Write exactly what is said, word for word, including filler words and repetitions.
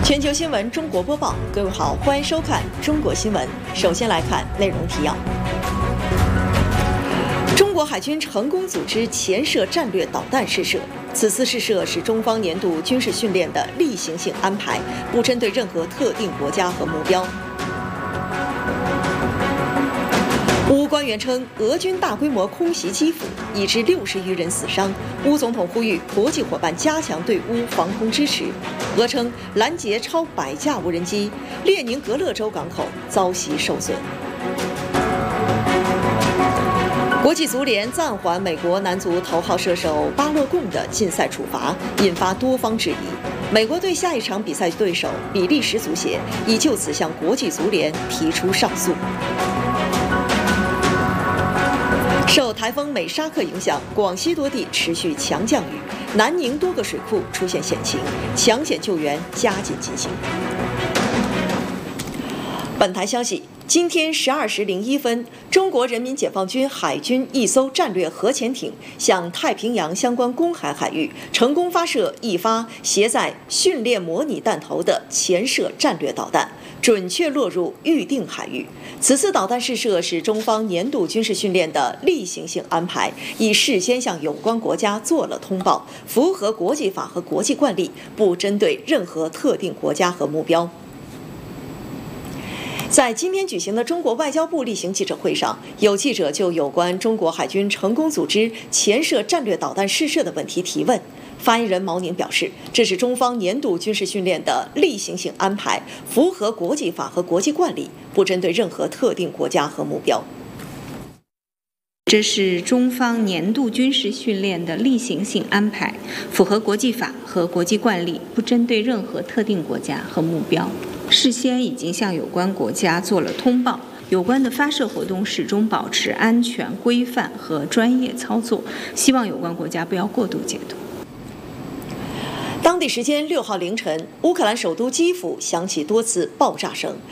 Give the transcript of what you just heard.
全球新闻中国播报，各位好，欢迎收看中国新闻。首先来看内容提要：中国海军成功组织潜射战略导弹试射，此次试射是中方年度军事训练的例行性安排，不针对任何特定国家和目标。乌官员称，俄军大规模空袭基辅，已致六十余人死伤。乌总统呼吁国际伙伴加强对乌防空支持。俄称拦截超百架无人机，列宁格勒州港口遭袭受损。国际足联暂缓美国男足头号射手巴勒贡的禁赛处罚，引发多方质疑。美国队下一场比赛对手比利时足协已就此向国际足联提出上诉。受台风美沙克影响，广西多地持续强降雨，南宁多个水库出现险情，抢险救援加紧进行。本台消息，今天十二时零一分，中国人民解放军海军一艘战略核潜艇向太平洋相关公海海域成功发射一发携载训练模拟弹头的潜射战略导弹，准确落入预定海域。此次导弹试射是中方年度军事训练的例行性安排，已事先向有关国家做了通报，符合国际法和国际惯例，不针对任何特定国家和目标。在今天举行的中国外交部例行记者会上，有记者就有关中国海军成功组织潜射战略导弹试射的问题提问。发言人毛宁表示，这是中方年度军事训练的例行性安排，符合国际法和国际惯例，不针对任何特定国家和目标。 这是中方年度军事训练的例行性安排，符合国际法和国际惯例，不针对任何特定国家和目标。事先已经向有关国家做了通报，有关的发射活动始终保持安全、规范和专业操作，希望有关国家不要过度解读。 当地时间六号凌晨，乌克兰首都基辅响起多次爆炸声，